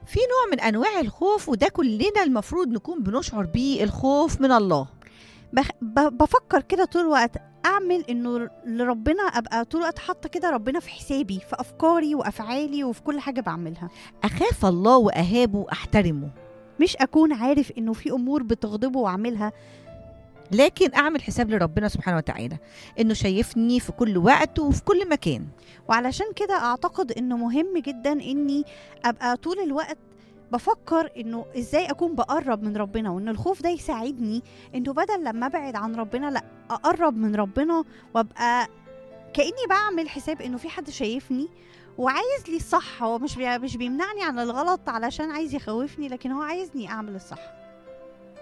في نوع من أنواع الخوف وده كلنا المفروض نكون بنشعر بيه، الخوف من الله. بفكر كده طول الوقت اعمل انه لربنا، ابقى طول الوقت حاطه كده ربنا في حسابي، في افكاري وافعالي وفي كل حاجه بعملها. أخاف الله وأهابه أحترمه، مش اكون عارف انه في امور بتغضبه واعملها، لكن أعمل حساب لربنا سبحانه وتعالى إنه شايفني في كل وقت وفي كل مكان. وعلشان كده اعتقد انه مهم جدا اني ابقى طول الوقت بفكر انه ازاي اكون بقرب من ربنا، وان الخوف ده يساعدني انه بدل لما ابعد عن ربنا لا اقرب من ربنا، وابقى كأني بعمل حساب انه في حد شايفني وعايز لي الصح. هو مش بيمنعني عن الغلط علشان عايز يخوفني، لكن هو عايزني اعمل الصح.